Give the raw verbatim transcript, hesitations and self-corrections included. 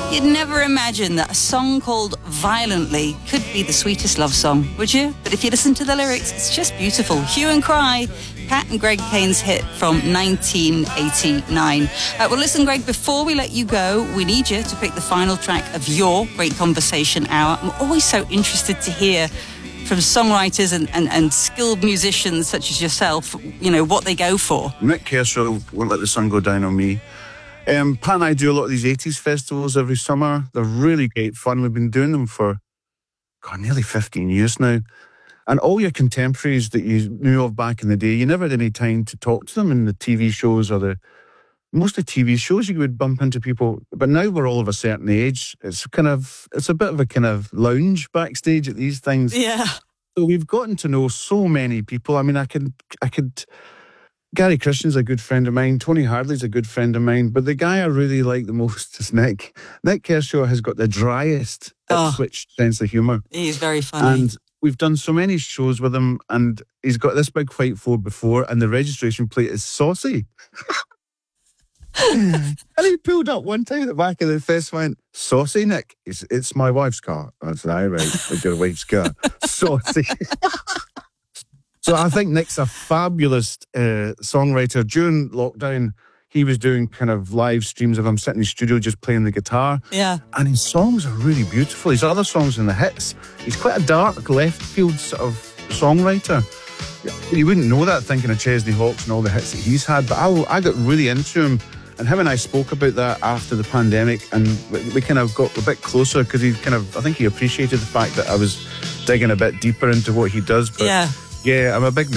You'd never imagine that a song called Violently could be the sweetest love song, would you? But if you listen to the lyrics, it's just beautiful. Hue and Cry, Pat and Greg Kane's hit from nineteen eighty-nine. Uh, well, listen, Greg, before we let you go, we need you to pick the final track of your Great Conversation Hour. I'm always so interested to hear from songwriters and, and, and skilled musicians such as yourself, you know, what they go for. Nick Kershaw, Won't Let the Sun Go Down on Me. Um, Pat and I do a lot of these eighties festivals every summer. They're really great fun. We've been doing them for, God, nearly fifteen years now. And all your contemporaries that you knew of back in the day, you never had any time to talk to them in the T V shows or the... Most of the T V shows you would bump into people, but now we're all of a certain age. It's kind of, it's a bit of a kind of lounge backstage at these things. Yeah. So we've gotten to know so many people. I mean, I could, I could... Gary Christian's a good friend of mine. Tony Hardley's a good friend of mine. But the guy I really like the most is Nick. Nick Kershaw has got the driest Oh. switched sense of humour. He's very funny. And we've done so many shows with him, and he's got this big white Ford before, and the registration plate is saucy. And he pulled up one time at the back of the fest, went, "Saucy, Nick? It's, it's my wife's car." I said, "Aye, right, it's your wife's car." Saucy. So I think Nick's a fabulous uh, songwriter. During lockdown, he was doing kind of live streams of him sitting in the studio just playing the guitar. Yeah. And his songs are really beautiful. His other songs in the hits, he's quite a dark left field sort of songwriter. You wouldn't know that thinking of Chesney Hawkes and all the hits that he's had, but I, I got really into him. And him and I spoke about that after the pandemic, and we kind of got a bit closer because he kind of, I think he appreciated the fact that I was digging a bit deeper into what he does. But Yeah. yeah, I'm a big